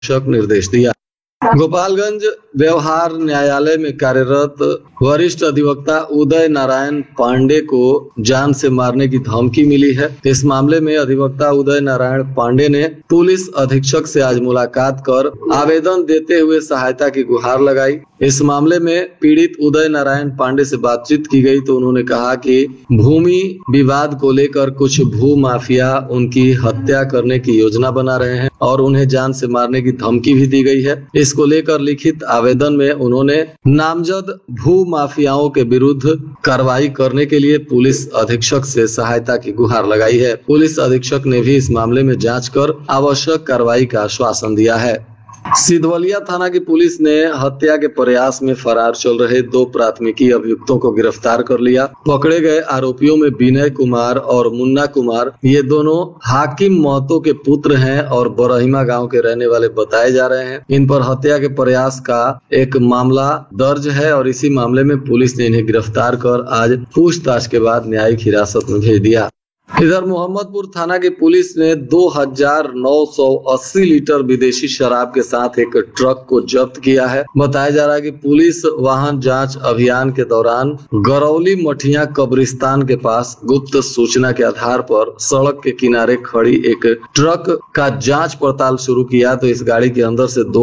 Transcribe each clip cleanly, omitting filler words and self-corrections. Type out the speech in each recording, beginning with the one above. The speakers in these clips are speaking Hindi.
आवश्यक निर्देश दिया। गोपालगंज व्यवहार न्यायालय में कार्यरत वरिष्ठ अधिवक्ता उदय नारायण पांडे को जान से मारने की धमकी मिली है। इस मामले में अधिवक्ता उदय नारायण पांडे ने पुलिस अधीक्षक से आज मुलाकात कर आवेदन देते हुए सहायता की गुहार लगाई। इस मामले में पीड़ित उदय नारायण पांडे से बातचीत की गई तो उन्होंने कहा कि भूमि विवाद को लेकर कुछ भू माफिया उनकी हत्या करने की योजना बना रहे हैं और उन्हें जान से मारने की धमकी भी दी गई है। इसको लेकर लिखित आवेदन में उन्होंने नामजद भू माफियाओं के विरुद्ध कार्रवाई करने के लिए पुलिस अधीक्षक से सहायता की गुहार लगाई है। पुलिस अधीक्षक ने भी इस मामले में जांच कर आवश्यक कार्रवाई का आश्वासन दिया है। सिधवलिया थाना की पुलिस ने हत्या के प्रयास में फरार चल रहे 2 प्राथमिकी अभियुक्तों को गिरफ्तार कर लिया। पकड़े गए आरोपियों में विनय कुमार और मुन्ना कुमार, ये दोनों हाकिम महतो के पुत्र हैं और बरहिमा गांव के रहने वाले बताए जा रहे हैं। इन पर हत्या के प्रयास का एक मामला दर्ज है और इसी मामले में पुलिस ने इन्हें गिरफ्तार कर आज पूछताछ के बाद न्यायिक हिरासत में भेज दिया। इधर मोहम्मदपुर थाना की पुलिस ने 2980 लीटर विदेशी शराब के साथ एक ट्रक को जब्त किया है। बताया जा रहा है कि पुलिस वाहन जांच अभियान के दौरान गरौली मठिया कब्रिस्तान के पास गुप्त सूचना के आधार पर सड़क के किनारे खड़ी एक ट्रक का जांच पड़ताल शुरू किया तो इस गाड़ी के अंदर से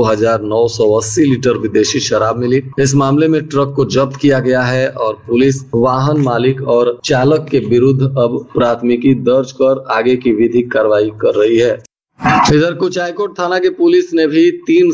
2980 लीटर विदेशी शराब मिली। इस मामले में ट्रक को जब्त किया गया है और पुलिस वाहन मालिक और चालक के विरुद्ध अब प्राथमिकी दर्ज कर आगे की विधिक कार्रवाई कर रही है। इधर कुचायकोट थाना की पुलिस ने भी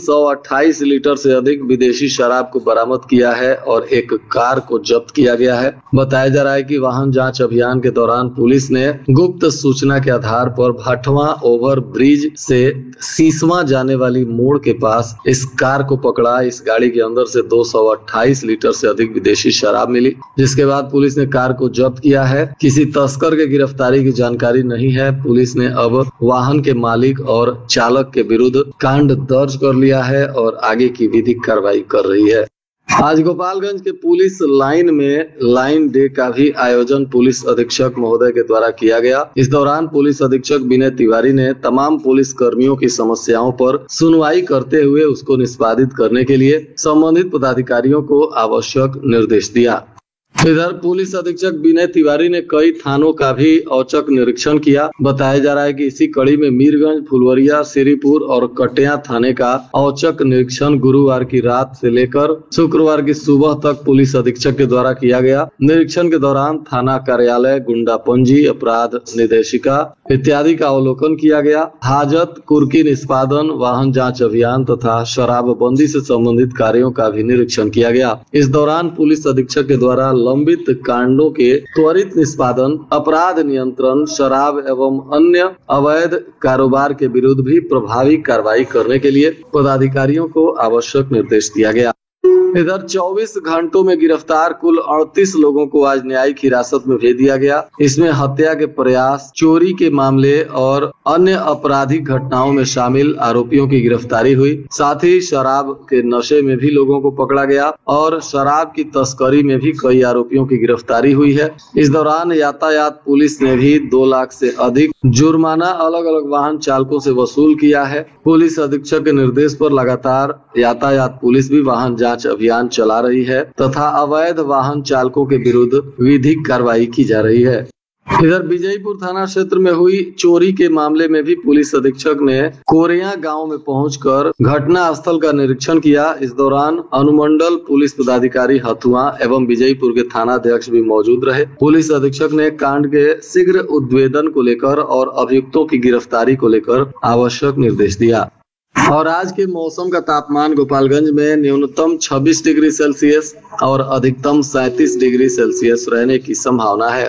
328 लीटर से अधिक विदेशी शराब को बरामद किया है और एक कार को जब्त किया गया है। बताया जा रहा है कि वाहन जांच अभियान के दौरान पुलिस ने गुप्त सूचना के आधार पर भाटवा ओवर ब्रिज से सीसवा जाने वाली मोड़ के पास इस कार को पकड़ा। इस गाड़ी के अंदर से 228 लीटर से अधिक विदेशी शराब मिली, जिसके बाद पुलिस ने कार को जब्त किया है। किसी तस्कर के गिरफ्तारी की जानकारी नहीं है। पुलिस ने अब वाहन के मालिक और चालक के विरुद्ध कांड दर्ज कर लिया है और आगे की विधिक कार्रवाई कर रही है। आज गोपालगंज के पुलिस लाइन में लाइन डे का भी आयोजन पुलिस अधीक्षक महोदय के द्वारा किया गया। इस दौरान पुलिस अधीक्षक विनय तिवारी ने तमाम पुलिस कर्मियों की समस्याओं पर सुनवाई करते हुए उसको निष्पादित करने के लिए संबंधित पदाधिकारियों को आवश्यक निर्देश दिया। इधर पुलिस अधीक्षक विनय तिवारी ने कई थानों का भी औचक निरीक्षण किया। बताया जा रहा है कि इसी कड़ी में मीरगंज, फुलवरिया, श्रीपुर और कटिया थाने का औचक निरीक्षण गुरुवार की रात से लेकर शुक्रवार की सुबह तक पुलिस अधीक्षक के द्वारा किया गया। निरीक्षण के दौरान थाना कार्यालय, गुंडापंजी, अपराध निर्देशिका इत्यादि का अवलोकन किया गया। हाजत, कुर्की निष्पादन, वाहन जांच अभियान तथा शराबबंदी से संबंधित कार्यों का भी निरीक्षण किया गया। इस दौरान पुलिस अधीक्षक के द्वारा लंबित कांडों के त्वरित निष्पादन, अपराध नियंत्रण, शराब एवं अन्य अवैध कारोबार के विरुद्ध भी प्रभावी कार्रवाई करने के लिए पदाधिकारियों को आवश्यक निर्देश दिया गया। इधर 24 घंटों में गिरफ्तार कुल 38 लोगों को आज न्यायिक हिरासत में भेज दिया गया। इसमें हत्या के प्रयास, चोरी के मामले और अन्य आपराधिक घटनाओं में शामिल आरोपियों की गिरफ्तारी हुई। साथ ही शराब के नशे में भी लोगों को पकड़ा गया और शराब की तस्करी में भी कई आरोपियों की गिरफ्तारी हुई है। इस दौरान यातायात पुलिस ने भी 2 लाख से अधिक जुर्माना अलग अलग वाहन चालकों से वसूल किया है। पुलिस अधीक्षक के निर्देश पर लगातार यातायात पुलिस भी वाहन जांच अभियान चला रही है तथा अवैध वाहन चालकों के विरुद्ध विधिक कार्रवाई की जा रही है। इधर विजयपुर थाना क्षेत्र में हुई चोरी के मामले में भी पुलिस अधीक्षक ने कोरिया गांव में पहुंचकर घटना स्थल का निरीक्षण किया। इस दौरान अनुमंडल पुलिस पदाधिकारी हथुआ एवं विजयपुर के थानाध्यक्ष भी मौजूद रहे। पुलिस अधीक्षक ने कांड के शीघ्र उद्भेदन को लेकर और अभियुक्तों की गिरफ्तारी को लेकर आवश्यक निर्देश दिया। और आज के मौसम का तापमान गोपालगंज में न्यूनतम 26 डिग्री सेल्सियस और अधिकतम 37 डिग्री सेल्सियस रहने की संभावना है।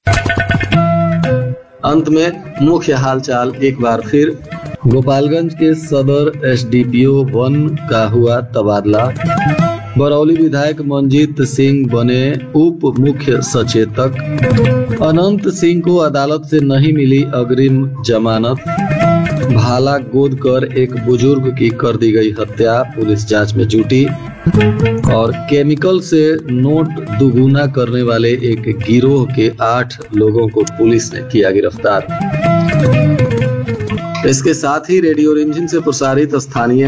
अंत में मुख्य हालचाल एक बार फिर। गोपालगंज के सदर एसडीपीओ 1 का हुआ तबादला। बरौली विधायक मंजीत सिंह बने उप मुख्य सचेतक। अनंत सिंह को अदालत से नहीं मिली अग्रिम जमानत। भाला गोद कर एक बुजुर्ग की कर दी गई हत्या, पुलिस जांच में जुटी। और केमिकल से नोट दुगुना करने वाले एक गिरोह के 8 लोगों को पुलिस ने किया गिरफ्तार। इसके साथ ही रेडियो रिमझिम से प्रसारित स्थानीय